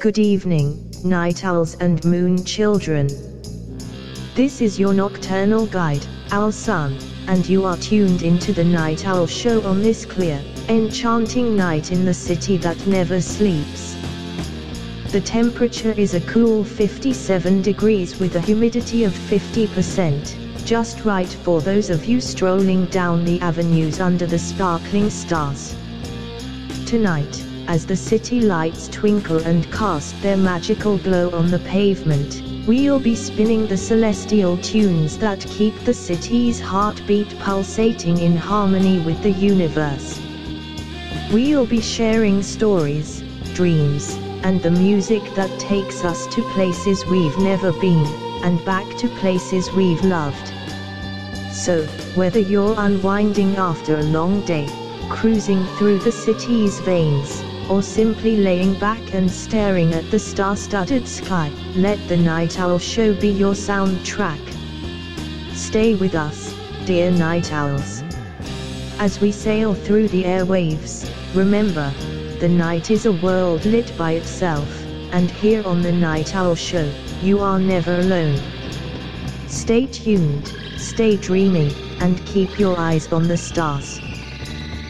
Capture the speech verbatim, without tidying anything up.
Good evening, night owls and moon children. This is your nocturnal guide, Owl Sun, and you are tuned into the Night Owl Show on this clear, enchanting night in the city that never sleeps. The temperature is a cool fifty-seven degrees with a humidity of fifty percent, just right for those of you strolling down the avenues under the sparkling stars. Tonight, as the city lights twinkle and cast their magical glow on the pavement, we'll be spinning the celestial tunes that keep the city's heartbeat pulsating in harmony with the universe. We'll be sharing stories, dreams, and the music that takes us to places we've never been, and back to places we've loved. So, whether you're unwinding after a long day, cruising through the city's veins, or simply laying back and staring at the star-studded sky, let the Night Owl Show be your soundtrack. Stay with us, dear night owls. As we sail through the airwaves, remember, the night is a world lit by itself, and here on the Night Owl Show, you are never alone. Stay tuned, stay dreamy, and keep your eyes on the stars.